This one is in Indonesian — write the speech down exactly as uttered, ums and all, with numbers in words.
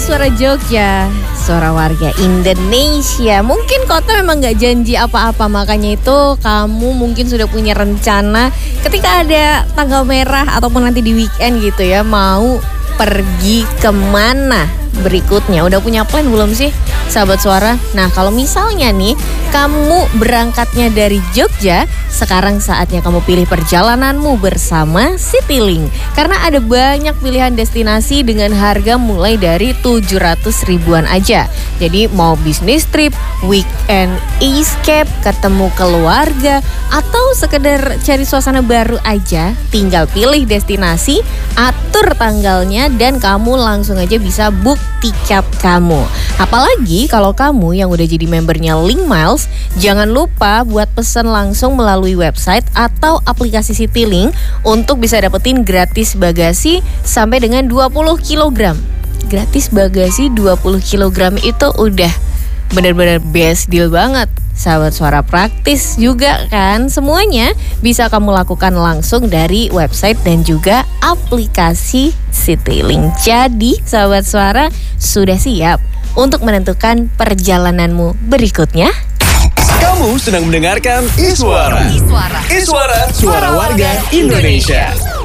Suara Jogja, suara warga Indonesia. Mungkin kota memang gak janji apa-apa, makanya itu kamu mungkin sudah punya rencana ketika ada tanggal merah ataupun nanti di weekend gitu ya, mau pergi kemana berikutnya. Udah punya plan belum sih sahabat suara? Nah kalau misalnya nih kamu berangkatnya dari Jogja, sekarang saatnya kamu pilih perjalananmu bersama Citylink. Karena ada banyak pilihan destinasi dengan harga mulai dari tujuh ratus ribuan aja. Jadi mau bisnis trip, weekend escape, ketemu keluarga, atau sekedar cari suasana baru aja, tinggal pilih destinasi, atur tanggalnya, dan kamu langsung aja bisa book tiket kamu. Apalagi kalau kamu yang udah jadi membernya Link Miles, jangan lupa buat pesan langsung melalui website atau aplikasi Citylink untuk bisa dapetin gratis bagasi sampai dengan dua puluh kilogram. Gratis bagasi dua puluh kilogram itu udah benar-benar best deal banget. Sahabat suara, praktis juga kan? Semuanya bisa kamu lakukan langsung dari website dan juga aplikasi Citylink. Jadi sahabat suara, sudah siap untuk menentukan perjalananmu berikutnya? Kamu sedang mendengarkan Iswara. Iswara, Iswara suara warga Indonesia.